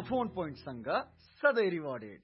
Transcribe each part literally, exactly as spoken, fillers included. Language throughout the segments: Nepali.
फोन पोइन्टसँग सधैँ रिवार्डेड।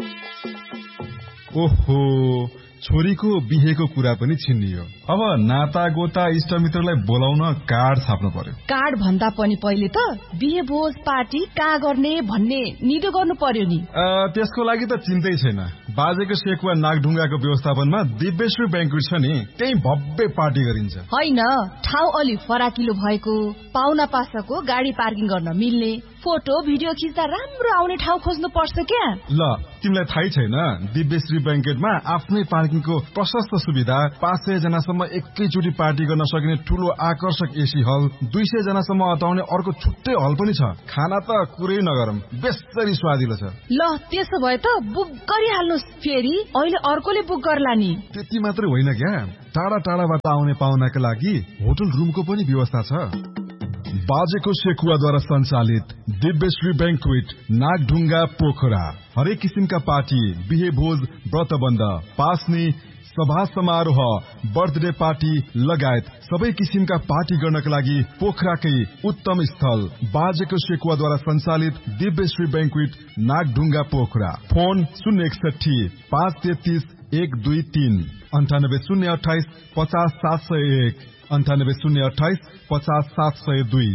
ओहो, छोरीको बिहेको कुरा पनि छिन्नियो। अब नाता गोता इष्टमित्रलाई बोलाउन कार्ड छाप्नु पर्यो। कार्ड भन्दा पनि पहिले त बिहे भोज पार्टी कहाँ गर्ने भन्ने निदो गर्नु पर्यो नि। त्यसको लागि त चिन्तै छैन। बाजेको सेकुवा नागढुङ्गाको व्यवस्थापनमा दिव्यश्री ब्याङ्कवेट छ नि, त्यही भव्य पार्टी गरिन्छ। होइन, ठाउँ अलि फराकिलो भएको, पाहुना पासाको गाडी पार्किङ गर्न मिल्ने, फोटो भिडियो खिच्दा राम्रो आउने ठाउँ खोज्नु पर्छ क्या। ल, तिमीलाई थाहै छैन, दिव्यश्री ब्याङ्केटमा आफ्नै पार्किङको प्रशस्त सुविधा, पाँच सय जनासम्म एकैचोटि पार्टी गर्न सकिने ठूलो आकर्षक एसी हल, दुई सय जनासम्म अटाउने अर्को छुट्टै हल पनि छ। खाना त कुरै नगरौँ, बेसरी स्वादिलो छ। ल, त्यसो भए त बुक गरिहाल्नुहोस्, फेरि अहिले अर्कोले बुक गर्ला नि। त्यति मात्रै होइन क्या, टाढा टाढाबाट आउने पाहुनाका लागि होटल रुमको पनि व्यवस्था छ। बाजेको सेकुवाद्वारा सञ्चालित दिव्यश्री ब्याङ्कवेट नागढुङ्गा पोखरा हरेक किसिमका पार्टी, बिहे भोज, व्रतबन्ध, पास्नी, सभा समारोह, बर्थडे पार्टी लगायत सबै किसिमका पार्टी गर्नका लागि पोखराकै उत्तम स्थल बाजेको सेकुवाद्वारा सञ्चालित दिव्यश्री ब्याङ्कवेट नागढुङ्गा पोखरा। फोन शून्य एकसठी पाँच तेत्तीस एक दुई तीन, अन्ठानब्बे शून्य अठाइस पचास सात सय एक, अन्ठानब्बे शून्य अठाइस पचास सात सय दुई।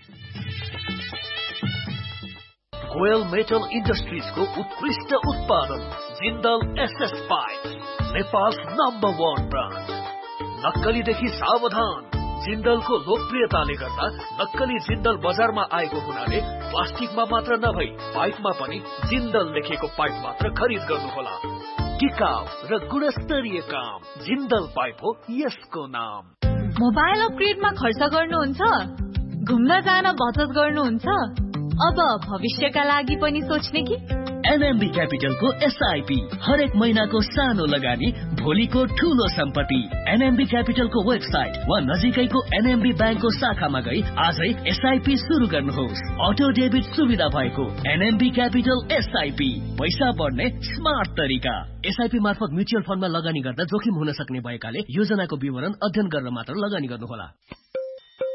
गोयल मेटल इन्डस्ट्रिजको उत्कृष्ट उत्पादन Jindal SS pipe, Nepal number one brand. नक्कलीदेखि सावधान। जिन्दलको लोकप्रियताले गर्दा नक्कली जिन्दल बजारमा आएको हुनाले प्लास्टिकमा मात्र नभई पाइपमा पनि जिन्दल लेखेको पाइप मात्र खरिद गर्नुहोला। टिकाउ र गुणस्तरीय काम, जिन्दल पाइप हो यसको नाम। मोबाइल अपग्रेडमा खर्च गर्नुहुन्छ, घुम्न जान बचत गर्नुहुन्छ, अब भविष्यका लागि पनि सोच्ने कि? एनएमबी क्यापिटलको एसआईपी हरेक महिनाको सानो लगानी, भोलिको ठूलो सम्पत्ति। एनएमबी क्यापिटलको वेबसाइट वा नजिकैको एनएमबी ब्याङ्कको शाखामा गई आजै एसआईपी सुरु गर्नुहोस्। अटो डेबिट सुविधा भएको एनएमबी क्यापिटल एसआईपी, पैसा बढ्ने स्मार्ट तरिका। एसआईपी मार्फत म्युचुअल फन्डमा लगानी गर्दा जोखिम हुन सक्ने भएकाले योजनाको विवरण अध्ययन गरेर मात्र लगानी गर्नुहोला।